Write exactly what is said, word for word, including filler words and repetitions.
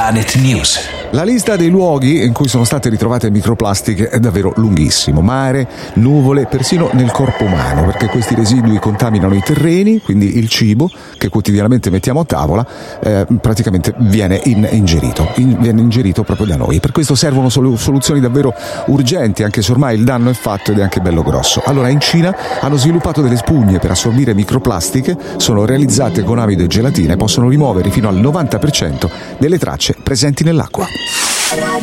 Planet News. La lista dei luoghi in cui sono state ritrovate microplastiche è davvero lunghissimo. Mare, nuvole, persino nel corpo umano, perché questi residui contaminano i terreni, quindi il cibo che quotidianamente mettiamo a tavola eh, praticamente viene in, ingerito, in, viene ingerito proprio da noi. Per questo servono solu- soluzioni davvero urgenti, anche se ormai il danno è fatto ed è anche bello grosso. Allora in Cina hanno sviluppato delle spugne per assorbire microplastiche, sono realizzate con amido e gelatina e possono rimuovere fino al novanta per cento delle tracce presenti nell'acqua.